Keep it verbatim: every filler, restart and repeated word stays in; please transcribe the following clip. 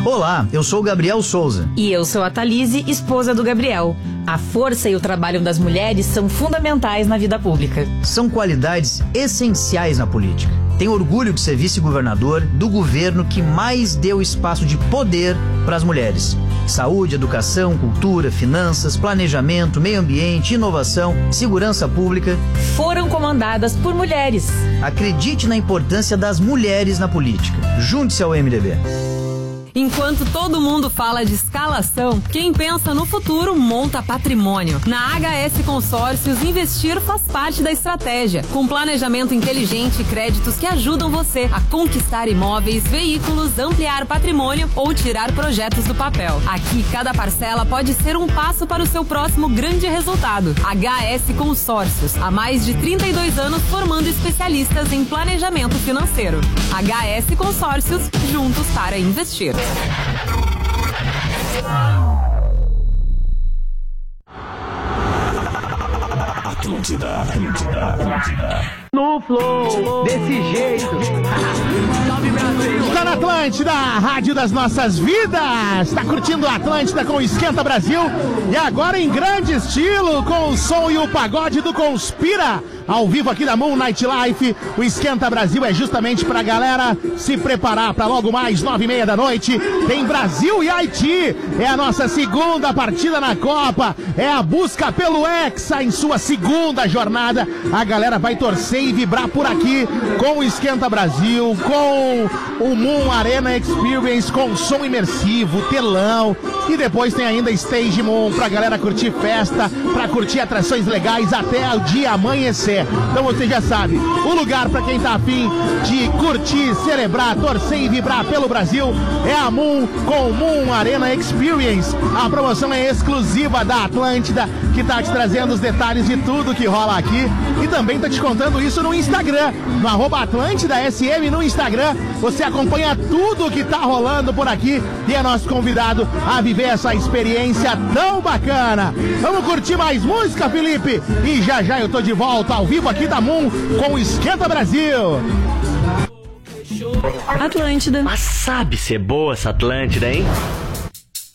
Olá, eu sou o Gabriel Souza. E eu sou a Thalise, esposa do Gabriel. A força e o trabalho das mulheres são fundamentais na vida pública. São qualidades essenciais na política. Tenho orgulho de ser vice-governador do governo que mais deu espaço de poder para as mulheres. Saúde, educação, cultura, finanças, planejamento, meio ambiente, inovação, segurança pública foram comandadas por mulheres. Acredite na importância das mulheres na política. Junte-se ao M D B. Enquanto todo mundo fala de escalação, quem pensa no futuro monta patrimônio. Na H S Consórcios, investir faz parte da estratégia, com planejamento inteligente e créditos que ajudam você a conquistar imóveis, veículos, ampliar patrimônio ou tirar projetos do papel. Aqui, cada parcela pode ser um passo para o seu próximo grande resultado. H S Consórcios, há mais de trinta e dois anos formando especialistas em planejamento financeiro. H S Consórcios, juntos para investir. Atlântida, Atlântida, Atlântida. No flow, desse jeito. Está na Atlântida, a rádio das nossas vidas. Está curtindo a Atlântida com o Esquenta Brasil. E agora em grande estilo, com o som e o pagode do Conspira. Ao vivo aqui da Moon Night Life. O Esquenta Brasil é justamente pra galera se preparar para logo mais nove e meia da noite. Tem Brasil e Haiti. É a nossa segunda partida na Copa. É a busca pelo Hexa em sua segunda jornada. A galera vai torcer e vibrar por aqui com o Esquenta Brasil, com o Moon Arena Experience, com som imersivo, telão. E depois tem ainda Stage Moon pra galera curtir festa, pra curtir atrações legais até o dia amanhecer. Então você já sabe, o lugar pra quem tá afim de curtir, celebrar, torcer e vibrar pelo Brasil é a Moon com o Moon Arena Experience. A promoção é exclusiva da Atlântida, que tá te trazendo os detalhes de tudo que rola aqui e também tá te contando isso no Instagram, no arroba Atlântida S M no Instagram. Você acompanha tudo que tá rolando por aqui e é nosso convidado a viver essa experiência tão bacana. Vamos curtir mais música, Felipe? E já já eu tô de volta ao vivo aqui da Moon com o Esquenta Brasil. Atlântida. Mas sabe ser boa essa Atlântida, hein?